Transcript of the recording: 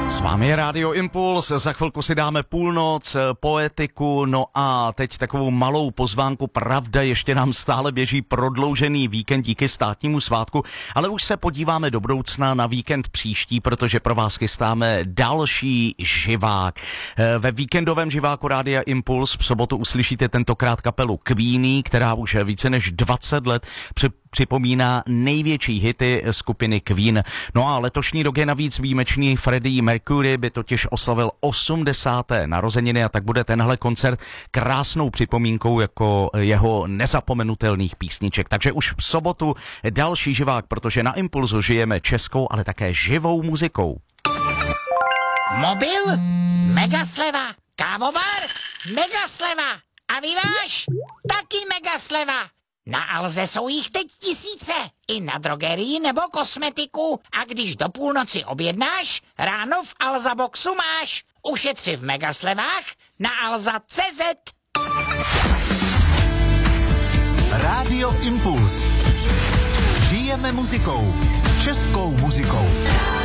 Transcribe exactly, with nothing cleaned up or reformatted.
S vámi je Rádio Impuls, za chvilku si dáme půlnoc, poetiku, no a teď takovou malou pozvánku. Pravda, ještě nám stále běží prodloužený víkend díky státnímu svátku, ale už se podíváme do budoucna na víkend příští, protože pro vás chystáme další živák. Ve víkendovém živáku Rádia Impuls v sobotu uslyšíte tentokrát kapelu Queenie, která už více než dvacet let při připomíná největší hity skupiny Queen. No a letošní rok je navíc výjimečný. Freddie Mercury by totiž oslavil osmdesáté narozeniny a tak bude tenhle koncert krásnou připomínkou jako jeho nezapomenutelných písniček. Takže už v sobotu další živák, protože na Impulzu žijeme českou, ale také živou muzikou. Mobil? Mega sleva. Kávovar? Mega sleva. A vyváž? Taky mega sleva. Na Alze jsou jich teď tisíce, i na drogerii nebo kosmetiku. A když do půlnoci objednáš, ráno v Alza Boxu máš. Ušetři v megaslevách na alza tečka cé zet. Rádio Impuls. Žijeme muzikou. Českou muzikou.